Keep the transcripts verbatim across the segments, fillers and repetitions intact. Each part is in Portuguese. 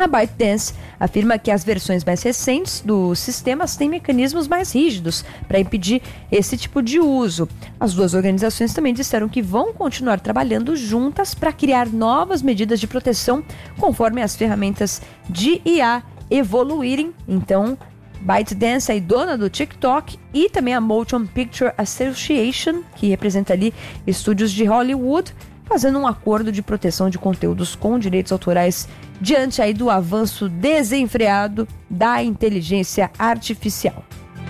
A ByteDance afirma que as versões mais recentes dos sistemas têm mecanismos mais rígidos para impedir esse tipo de uso. As duas organizações também disseram que vão continuar trabalhando juntas para criar novas medidas de proteção conforme as ferramentas de I A evoluírem. Então, ByteDance é dona do TikTok e também a Motion Picture Association, que representa ali estúdios de Hollywood, fazendo um acordo de proteção de conteúdos com direitos autorais diante aí do avanço desenfreado da inteligência artificial.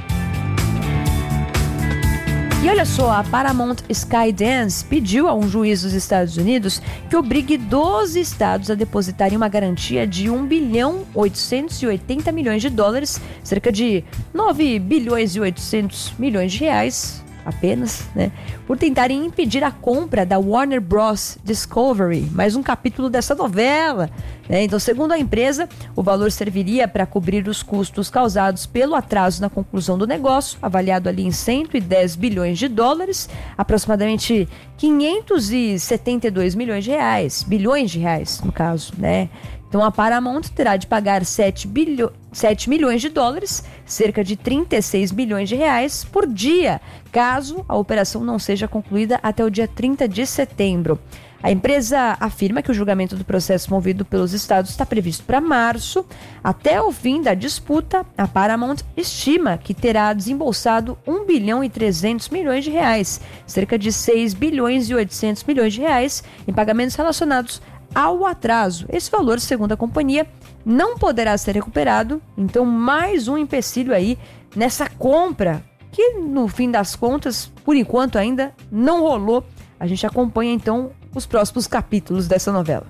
E olha só, a Paramount Skydance pediu a um juiz dos Estados Unidos que obrigue doze estados a depositarem uma garantia de um bilhão oitocentos e oitenta milhões de dólares, cerca de nove bilhões e oitocentos milhões de reais, apenas, né, por tentarem impedir a compra da Warner Bros. Discovery, mais um capítulo dessa novela, né? Então, segundo a empresa, o valor serviria para cobrir os custos causados pelo atraso na conclusão do negócio, avaliado ali em cento e dez bilhões de dólares, aproximadamente quinhentos e setenta e dois milhões de reais, bilhões de reais, no caso, né? Então, a Paramount terá de pagar sete milhões de dólares, cerca de trinta e seis milhões de reais por dia, caso a operação não seja concluída até o dia trinta de setembro. A empresa afirma que o julgamento do processo movido pelos estados está previsto para março. Até o fim da disputa, a Paramount estima que terá desembolsado um bilhão e trezentos milhões de reais, cerca de seis bilhões e oitocentos milhões de reais em pagamentos relacionados ao atraso. Esse valor, segundo a companhia, não poderá ser recuperado, então mais um empecilho aí nessa compra, que no fim das contas, por enquanto ainda não rolou. A gente acompanha então os próximos capítulos dessa novela.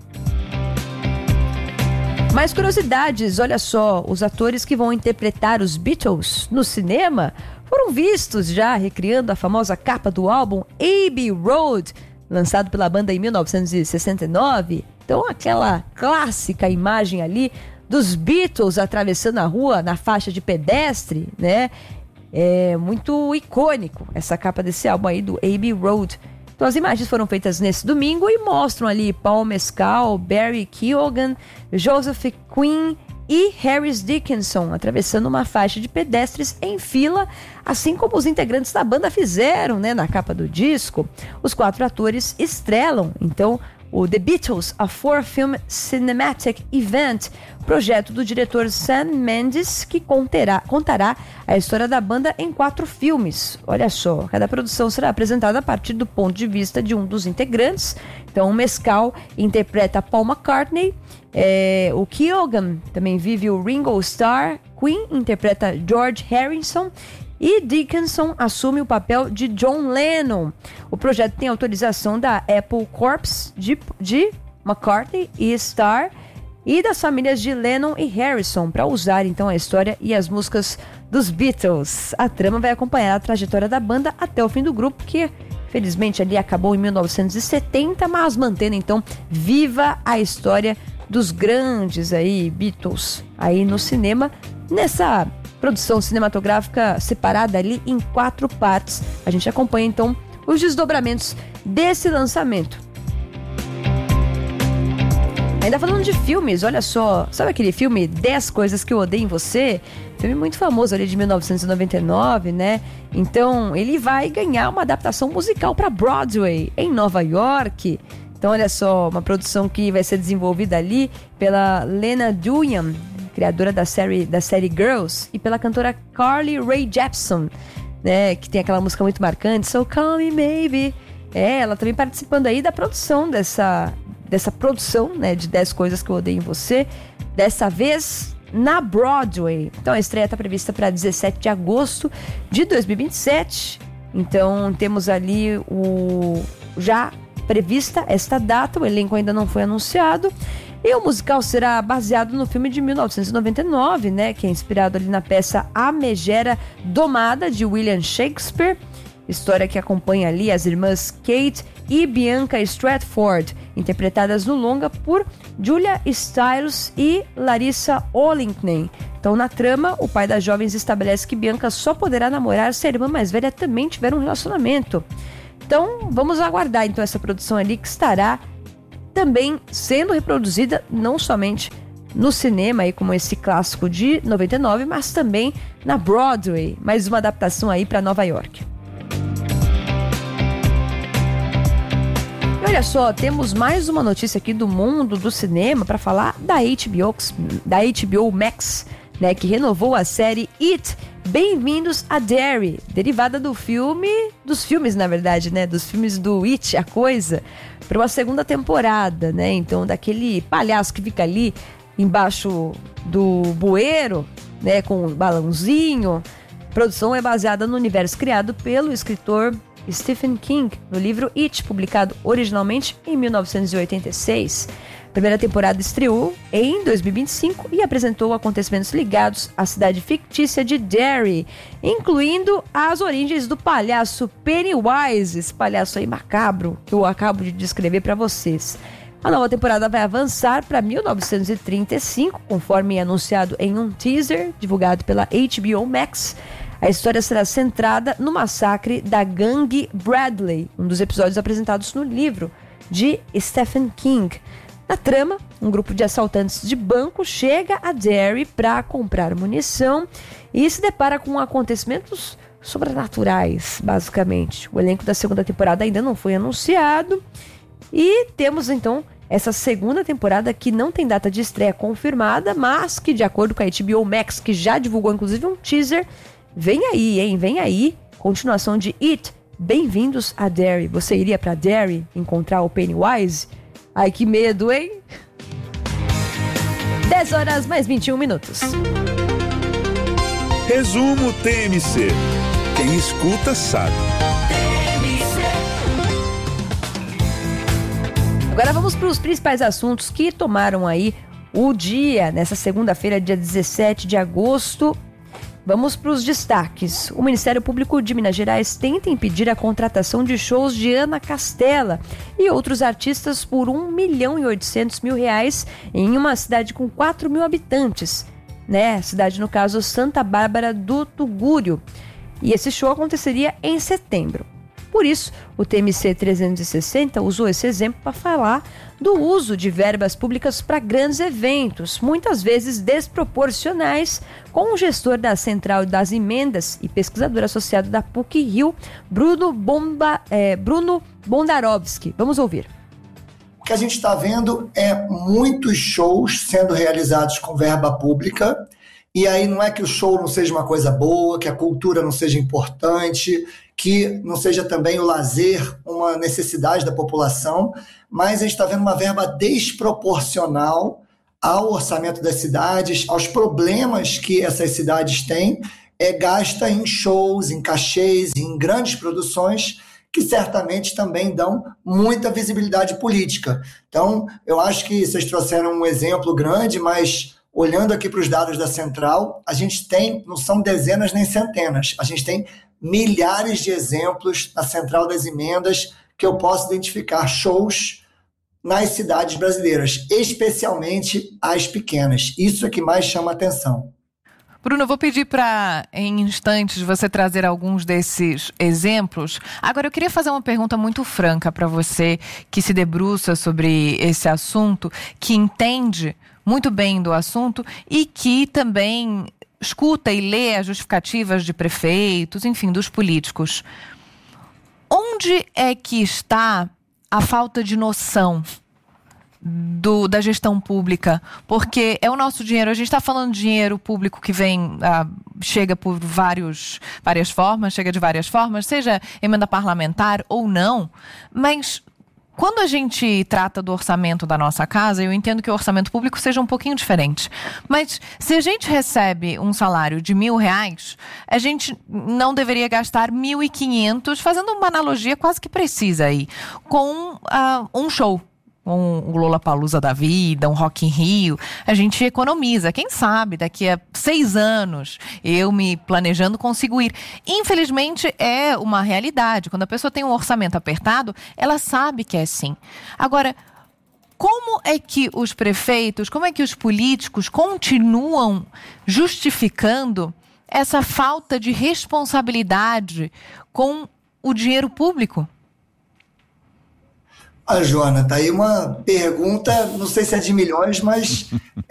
Mais curiosidades, olha só, os atores que vão interpretar os Beatles no cinema foram vistos já recriando a famosa capa do álbum Abbey Road, lançado pela banda em mil novecentos e sessenta e nove. Então, aquela clássica imagem ali dos Beatles atravessando a rua na faixa de pedestre, né? É muito icônico essa capa desse álbum aí do Abbey Road. Então, as imagens foram feitas nesse domingo e mostram ali Paul Mescal, Barry Keoghan, Joseph Quinn e Harris Dickinson atravessando uma faixa de pedestres em fila, assim como os integrantes da banda fizeram, né, na capa do disco. Os quatro atores estrelam, então, o The Beatles, a four-film cinematic event, projeto do diretor Sam Mendes, que conterá, contará a história da banda em quatro filmes. Olha só, cada produção será apresentada a partir do ponto de vista de um dos integrantes. Então, o Mescal interpreta Paul McCartney, é, o Keoghan também vive o Ringo Starr, Queen interpreta George Harrison e Dickinson assume o papel de John Lennon. O projeto tem autorização da Apple Corps de, de McCartney e Starr e das famílias de Lennon e Harrison para usar então a história e as músicas dos Beatles. A trama vai acompanhar a trajetória da banda até o fim do grupo, que felizmente ali acabou em mil novecentos e setenta, mas mantendo então viva a história dos grandes aí Beatles aí no cinema, nessa produção cinematográfica separada ali em quatro partes. A gente acompanha então os desdobramentos desse lançamento. Ainda falando de filmes, olha só, sabe aquele filme dez Coisas que Eu Odeio em Você? Filme muito famoso ali de mil novecentos e noventa e nove, né? Então ele vai ganhar uma adaptação musical para Broadway em Nova York. Então olha só, uma produção que vai ser desenvolvida ali pela Lena Dunham, criadora da série, da série Girls, e pela cantora Carly Rae Jepsen, né, que tem aquela música muito marcante, So Call Me Maybe. É, ela também participando aí da produção dessa, dessa produção, né, de dez Coisas que Eu Odeio em Você, dessa vez na Broadway. Então a estreia está prevista para dezessete de agosto de dois mil e vinte e sete. Então temos ali o já prevista esta data, o elenco ainda não foi anunciado. E o musical será baseado no filme de mil novecentos e noventa e nove, né, que é inspirado ali na peça A Megera Domada, de William Shakespeare. História que acompanha ali as irmãs Kate e Bianca Stratford, interpretadas no longa por Julia Stiles e Larissa Olinkney. Então, na trama, o pai das jovens estabelece que Bianca só poderá namorar se a irmã mais velha também tiver um relacionamento. Então, vamos aguardar então essa produção ali, que estará também sendo reproduzida não somente no cinema, aí, como esse clássico de noventa e nove, mas também na Broadway, mais uma adaptação aí para Nova York. E olha só, temos mais uma notícia aqui do mundo do cinema para falar da H B O, da H B O Max, né, que renovou a série It, Bem-vindos a Derry, derivada do filme, dos filmes na verdade, né, dos filmes do It, a Coisa, para uma segunda temporada, né, então daquele palhaço que fica ali embaixo do bueiro, né, com um balãozinho. A produção é baseada no universo criado pelo escritor Stephen King, no livro It, publicado originalmente em mil novecentos e oitenta e seis. A primeira temporada estreou em dois mil e vinte e cinco e apresentou acontecimentos ligados à cidade fictícia de Derry, incluindo as origens do palhaço Pennywise, esse palhaço aí macabro que eu acabo de descrever para vocês. A nova temporada vai avançar para mil novecentos e trinta e cinco, conforme anunciado em um teaser divulgado pela H B O Max. A história será centrada no massacre da gangue Bradley, um dos episódios apresentados no livro de Stephen King. Na trama, um grupo de assaltantes de banco chega a Derry para comprar munição e se depara com acontecimentos sobrenaturais, basicamente. O elenco da segunda temporada ainda não foi anunciado e temos então essa segunda temporada que não tem data de estreia confirmada, mas que, de acordo com a H B O Max, que já divulgou inclusive um teaser, vem aí, hein? Vem aí, continuação de It, Bem-vindos a Derry. Você iria para Derry encontrar o Pennywise? Ai, que medo, hein? dez horas mais vinte e um minutos. Resumo T M C. Quem escuta sabe. Agora vamos para os principais assuntos que tomaram aí o dia, nessa segunda-feira, dia dezessete de agosto. Vamos para os destaques. O Ministério Público de Minas Gerais tenta impedir a contratação de shows de Ana Castela e outros artistas por um milhão e oitocentos mil reais em uma cidade com quatro mil habitantes, né? Cidade, no caso, Santa Bárbara do Tugúrio. E esse show aconteceria em setembro. Por isso, o T M C trezentos e sessenta usou esse exemplo para falar do uso de verbas públicas para grandes eventos, muitas vezes desproporcionais, com o gestor da Central das Emendas e pesquisador associado da P U C-Rio, Bruno, Bomba, é, Bruno Bondarovski. Vamos ouvir. O que a gente está vendo é muitos shows sendo realizados com verba pública. E aí não é que o show não seja uma coisa boa, que a cultura não seja importante, que não seja também o lazer uma necessidade da população, mas a gente está vendo uma verba desproporcional ao orçamento das cidades, aos problemas que essas cidades têm, é gasta em shows, em cachês, em grandes produções, que certamente também dão muita visibilidade política. Então, eu acho que vocês trouxeram um exemplo grande, mas olhando aqui para os dados da Central, a gente tem, não são dezenas nem centenas, a gente tem milhares de exemplos na Central das Emendas que eu posso identificar shows nas cidades brasileiras, especialmente as pequenas. Isso é que mais chama atenção. Bruno, eu vou pedir para, em instantes, você trazer alguns desses exemplos. Agora, eu queria fazer uma pergunta muito franca para você que se debruça sobre esse assunto, que entende muito bem do assunto e que também escuta e lê as justificativas de prefeitos, enfim, dos políticos. Onde é que está a falta de noção do, da gestão pública? Porque é o nosso dinheiro, a gente está falando de dinheiro público que vem, ah, chega por vários, várias formas, chega de várias formas, seja emenda parlamentar ou não, mas quando a gente trata do orçamento da nossa casa, eu entendo que o orçamento público seja um pouquinho diferente. Mas se a gente recebe um salário de mil reais, a gente não deveria gastar mil e quinhentos, fazendo uma analogia quase que precisa aí, com uh, um show. Um Lollapalooza da vida, um Rock in Rio, a gente economiza. Quem sabe daqui a seis anos eu me planejando consigo ir. Infelizmente é uma realidade. Quando a pessoa tem um orçamento apertado, ela sabe que é assim. Agora, como é que os prefeitos, como é que os políticos continuam justificando essa falta de responsabilidade com o dinheiro público? Ah, Joana, tá aí uma pergunta, não sei se é de milhões, mas